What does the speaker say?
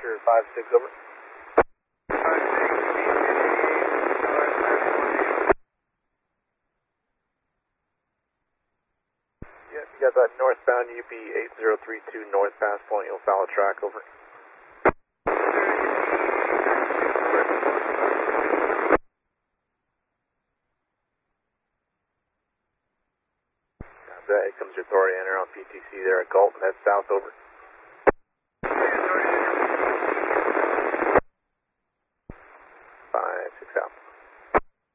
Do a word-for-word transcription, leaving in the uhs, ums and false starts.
Roger, five six, over. Yeah, you got that northbound U P eight zero three two north past Point O'Falla track, over. That comes your authority enter on P T C there at Galton, head south, over.